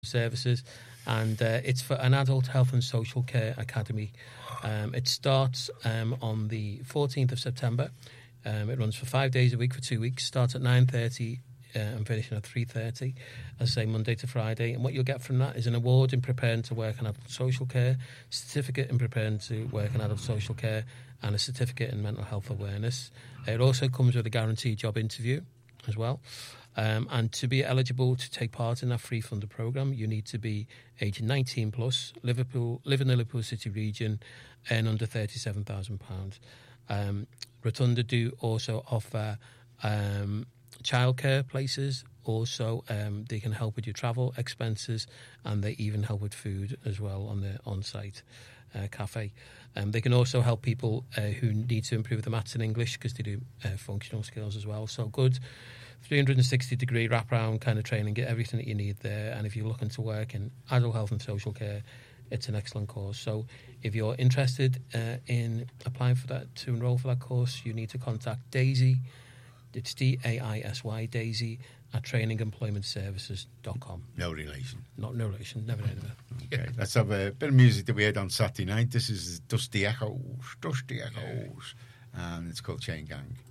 services, and it's for an adult health and social care academy. It starts on the 14th of September. It runs for 5 days a week for 2 weeks. Starts at 9:30 and finishing at 3:30, as I say, Monday to Friday. And what you'll get from that is an award in preparing to work in adult social care, certificate in preparing to work in adult social care, and a certificate in mental health awareness. It also comes with a guaranteed job interview as well. And to be eligible to take part in that free funded programme, you need to be aged 19 plus, live in the Liverpool City region, earn under £37,000. Rotunda do also offer childcare places. Also, they can help with your travel expenses, and they even help with food as well on their on-site cafe. They can also help people who need to improve their maths and English, because they do functional skills as well. So good 360-degree wraparound kind of training, get everything that you need there. And if you're looking to work in adult health and social care, it's an excellent course. So if you're interested in applying for that, to enrol for that course, you need to contact Daisy. It's DAISY, Daisy, at trainingemploymentservices.com. No relation. No relation, never heard of it. Okay, let's have a bit of music that we had on Saturday night. This is Dusty Echoes, and it's called Chain Gang.